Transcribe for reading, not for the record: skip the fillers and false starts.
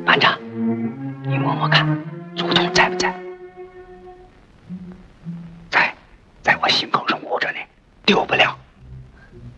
班长，你摸摸看，竹筒在不在？在我心口上捂着呢，丢不了。